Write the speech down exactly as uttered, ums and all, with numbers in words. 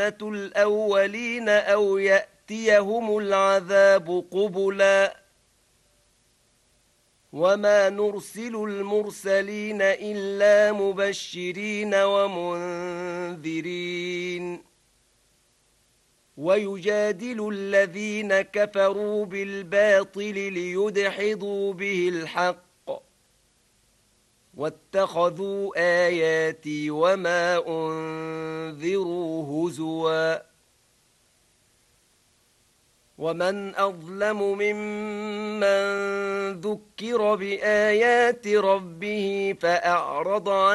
الأولين أو يأتيهم العذاب قبلا وما نرسل المرسلين إلا مبشرين ومنذرين ويجادل الذين كفروا بالباطل ليدحضوا به الحق واتخذوا آياتي وما أنذروا هزوا ومن أظلم ممن ذكر بآيات ربه فأعرض عنه